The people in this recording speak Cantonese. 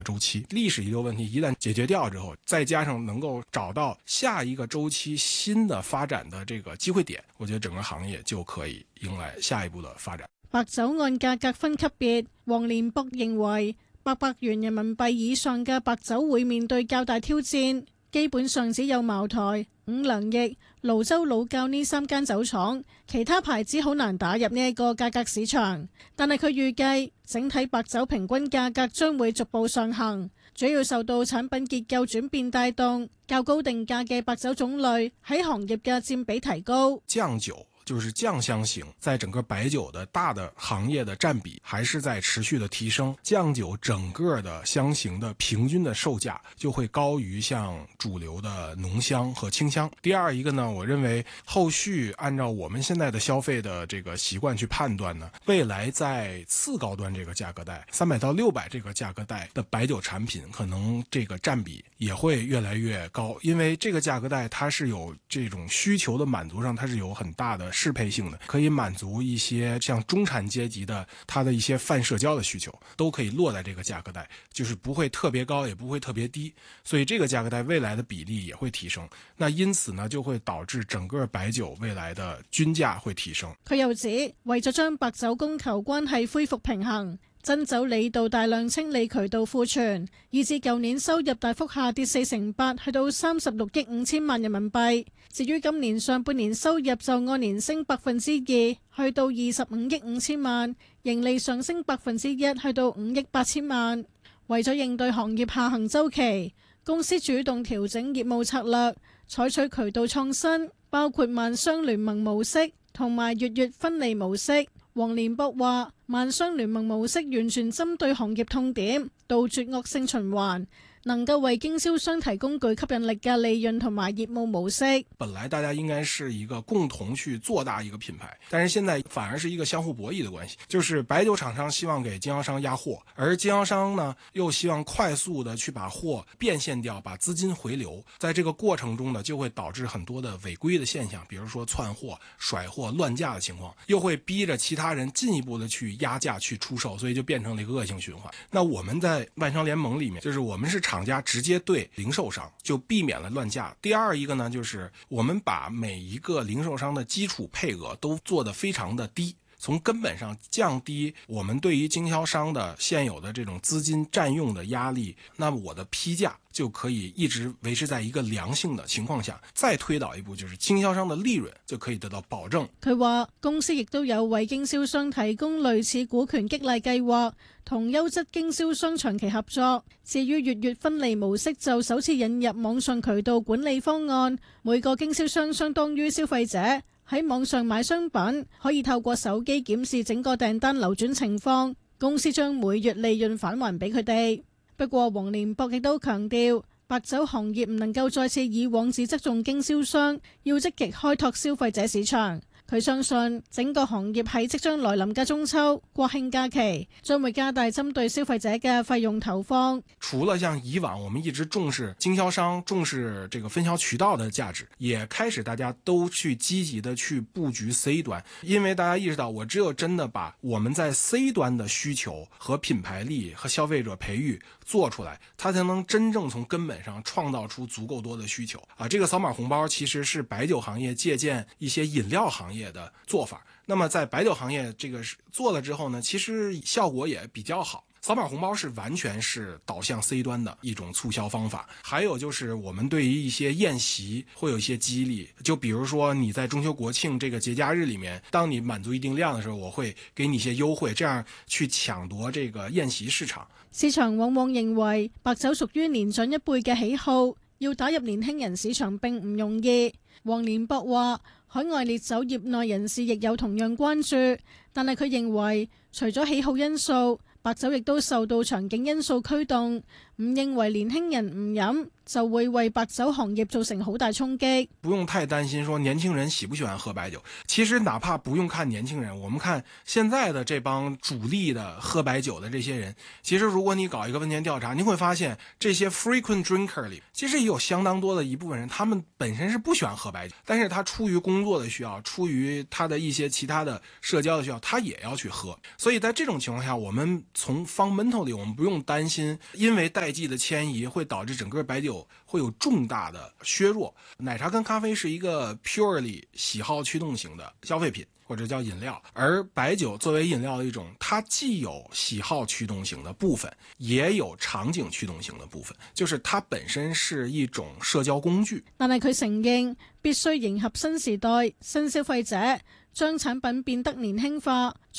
周期。历史遗留问题一旦解决掉之后，再加上能够找到下一个周期新的发展的这个机会點，我覺得整個行業就可以迎來下一步的發展。 白酒按價格分級別，黃連博認為800元人民幣以上嘅白酒會面對較大挑戰，基本上只有茅台、五糧液、瀘州老窖呢3間酒廠，其他牌子好難打入呢一個價格市場。但係佢預計整體白酒平均價格將會逐步上行，主要受到產品結構轉變帶動，較高定價嘅白酒種類喺行業嘅佔比提高。 醬酒就是醬香型，在整個白酒的大的行業的佔比還是在持續的提升，醬酒整個的香型的平均的售價就會高於像主流的濃香和清香。第二一個呢，我認為後續按照我們現在的消費的這個習慣去判斷呢，未來在次高端這個價格帶300到600這個價格帶的白酒產品，可能這個佔比也會越來越高，因為這個價格帶它是有這種需求的滿足上，它是有很大的適配性的，可以滿足一些像中產階級的它的一些泛社交的需求，都可以落在這個價格帶，就是不會特別高，也不會特別低，所以這個價格帶未來的比例也會提升。那因此呢，就會導致整個白酒未來的均價會提升。 佢又指，為咗將白酒供求關係恢復平衡，真酒理道大量清理渠道庫存，以至舊年收入大幅下跌48%，去到36億5千萬人民幣。至於今年上半年收入就按年升2%，去到25億5千萬，盈利上升1%，去到5億8千萬。為咗應對行業下行周期，公司主動調整業務策略，採取渠道創新，包括萬商聯盟模式同埋月分利模式。黃連博話，萬商聯盟模式完全針對行業痛點，杜絕惡性循環，能夠為經銷商提供具吸引力嘅利潤同埋業務模式。 本來大家應該是一個共同去做大一個品牌，但是現在反而是一個相互博弈的關係，就是白酒廠商希望給經銷商壓貨，而經銷商呢又希望快速的去把貨變現掉，把資金回流。在這個過程中呢，就會導致很多的違規的現象，比如說竄貨、甩貨、亂價的情況，又會逼着其他人進一步的去壓價去出售，所以就變成了一個惡性循環。那我們在萬商聯盟裡面，就是我們是廠家直接對零售商，就避免了亂價。第二一個呢，就是我們把每一個零售商的基礎配額都做得非常的低，從根本上降低我們對於經銷商的現有的這種資金佔用的壓力，那麼我的批價就可以一直維持在一個良性的情況下。再推導一步，就是經銷商的利潤就可以得到保證。 佢話公司亦都有為經銷商提供類似股權激勵計劃，同優質經銷商長期合作。至於月分利模式，就首次引入網上渠道管理方案，每個經銷商相當於消費者喺網上買商品，可以透過手機檢視整個訂單流轉情況，公司將每月利潤返還俾佢哋。不過黃連博亦都強調，白酒行業唔能夠再次以往只側重經銷商，要積極開拓消費者市場。佢相信整個行業喺即將來臨嘅中秋、國慶假期，將會加大針對消費者嘅費用投放。 除了像以往我們一直重視經銷商、重視這個分銷渠道的價值，也開始大家都去積極的去布局 C 端，因為大家意識到，我只有真的把我們在 C 端的需求和品牌力和消費者培育做出來，它才能真正從根本上創造出足夠多的需求啊！這個掃碼紅包其實是白酒行業借鑑一些飲料行業的做法，那麼在白酒行業這個做了之後呢，其實效果也比較好。掃碼紅包是完全是導向 C 端的一種促銷方法，還有就是我們對於一些宴席會有一些激勵，就比如說你在中秋國慶這個節假日裡面，當你滿足一定量的時候，我會給你一些優惠，這樣去搶奪這個宴席市場。 市場往往認為白酒屬於年長一輩嘅喜好，要打入年輕人市場並唔容易。黃連博話，海外烈酒業內人士亦有同樣關注，但係佢認為除咗喜好因素，白酒亦都受到場景因素驅動，唔認為年輕人唔飲就會為白酒行業造成好大衝擊。 不用太擔心說年輕人喜不喜歡喝白酒，其實哪怕不用看年輕人，我們看現在的這幫主力的喝白酒的這些人，其實如果你搞一個問卷調查，你會發現這些 frequent drinker 裡，其實也有相當多的一部分人，他們本身是不喜歡喝白酒，但是他出於工作的需要，出於他的一些其他的社交的需要，他也要去喝。所以在這種情況下，我們从 fundamentally 我们不用担心，因为代际的迁移会导致整个白酒会有重大的削弱。奶茶跟咖啡是一个 purely 喜好驱动型的消费品，或者叫饮料，而白酒作为饮料的一种，它既有喜好驱动型的部分，也有場景驅動型嘅部分，就是它本身是一種社交工具。 但係佢承認必須迎合新時代、新消費者，將產品變得年輕化。